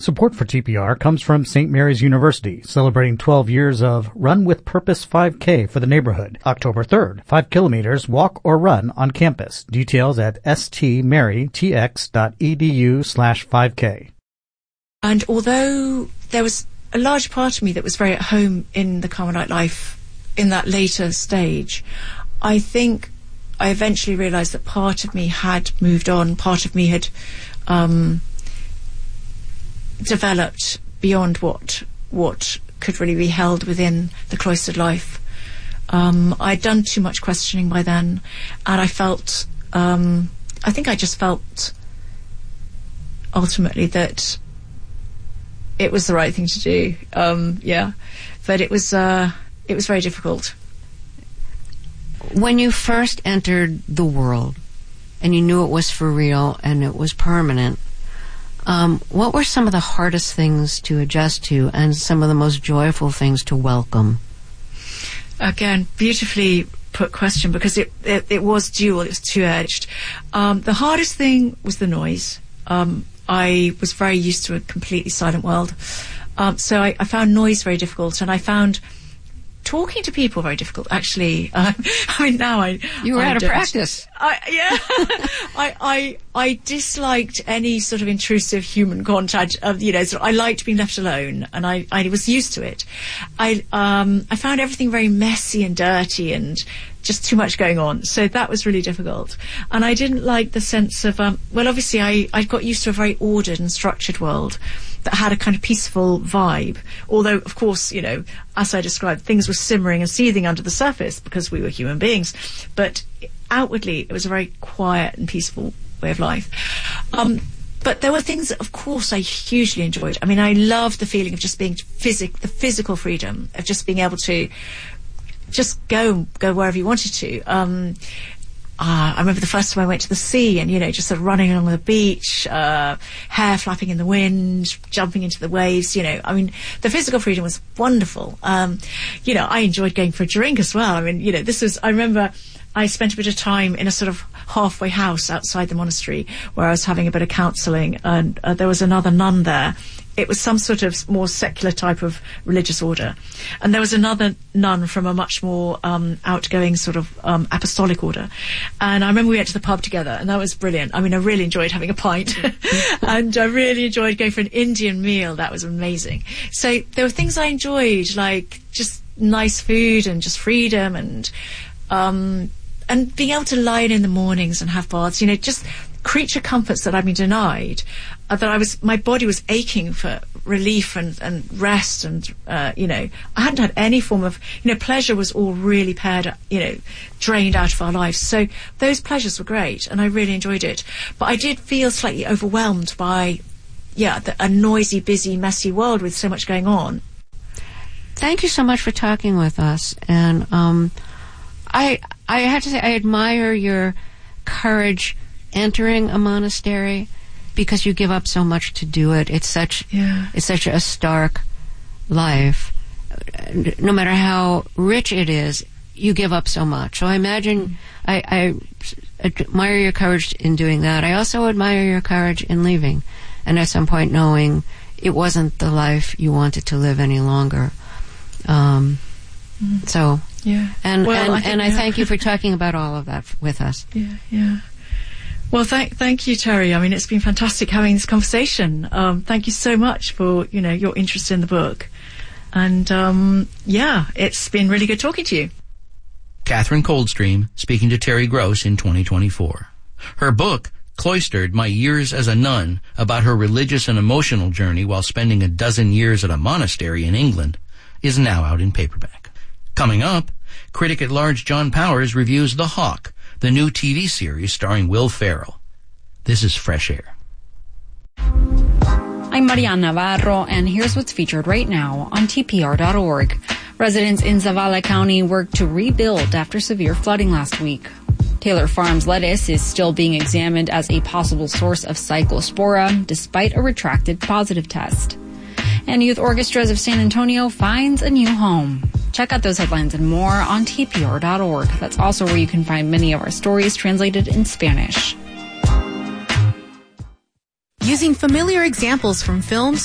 Support for TPR comes from St. Mary's University, celebrating 12 years of Run with Purpose 5K for the neighborhood. October 3rd, 5 kilometers, walk or run on campus. Details at stmarytx.edu/5K. And although there was a large part of me that was very at home in the Carmelite life in that later stage, I think I eventually realised that part of me had moved on, part of me had developed beyond what could really be held within the cloistered life. I'd done too much questioning by then, and I felt, I think I just felt ultimately that it was the right thing to do. But it was very difficult. When you first entered the world and you knew it was for real and it was permanent, what were some of the hardest things to adjust to and some of the most joyful things to welcome? Again, beautifully put question, because it was dual, it was two-edged. The hardest thing was the noise. I was very used to a completely silent world. So I found noise very difficult, and I found talking to people very difficult, actually. You were out of practice. I disliked any sort of intrusive human contact. I liked being left alone, and I was used to it. I found everything very messy and dirty and just too much going on. So that was really difficult. And I didn't like the sense of, obviously I got used to a very ordered and structured world that had a kind of peaceful vibe. Although, of course, as I described, things were simmering and seething under the surface because we were human beings. But outwardly, it was a very quiet and peaceful way of life. But there were things that, of course, I hugely enjoyed. I mean, I loved the feeling of just being the physical freedom of just being able to just go wherever you wanted to. I remember the first time I went to the sea and, just sort of running along the beach, hair flapping in the wind, jumping into the waves, the physical freedom was wonderful. I enjoyed going for a drink as well. I remember I spent a bit of time in a sort of halfway house outside the monastery where I was having a bit of counselling, and there was another nun there. It was some sort of more secular type of religious order. And there was another nun from a much more outgoing sort of apostolic order. And I remember we went to the pub together, and that was brilliant. I really enjoyed having a pint. And I really enjoyed going for an Indian meal. That was amazing. So there were things I enjoyed, like just nice food and just freedom and being able to lie in the mornings and have baths, just creature comforts that I'd been denied, my body was aching for relief and rest, and I hadn't had any form of, pleasure was all really drained out of our lives. So those pleasures were great, and I really enjoyed it. But I did feel slightly overwhelmed by, a noisy, busy, messy world with so much going on. Thank you so much for talking with us, and I have to say I admire your courage entering a monastery, because you give up so much to do it. It's such a stark life. No matter how rich it is, you give up so much. So I imagine I admire your courage in doing that. I also admire your courage in leaving, and at some point knowing it wasn't the life you wanted to live any longer. So I thank you for talking about all of that with us. Well, thank you, Terry. It's been fantastic having this conversation. Thank you so much for, your interest in the book. And, it's been really good talking to you. Catherine Coldstream speaking to Terry Gross in 2024. Her book, Cloistered, My Years as a Nun, about her religious and emotional journey while spending a dozen years at a monastery in England, is now out in paperback. Coming up, critic at large John Powers reviews The Hawk, the new TV series starring Will Ferrell. This is Fresh Air. I'm Marianne Navarro, and here's what's featured right now on TPR.org. Residents in Zavala County worked to rebuild after severe flooding last week. Taylor Farms lettuce is still being examined as a possible source of cyclospora, despite a retracted positive test. And Youth Orchestras of San Antonio finds a new home. Check out those headlines and more on TPR.org. That's also where you can find many of our stories translated in Spanish. Using familiar examples from films,